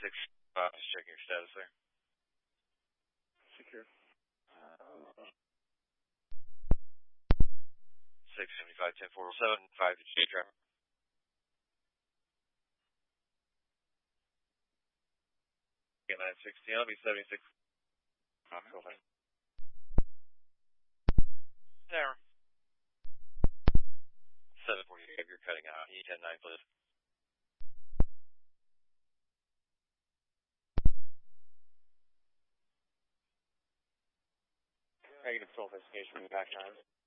Just checking your status there. Secure. 675-10-407, 5 to J driver. Get 916, I'll be 76. Go ahead. There. 748, you're cutting out. E109, please. Negative 12 investigation from the back time.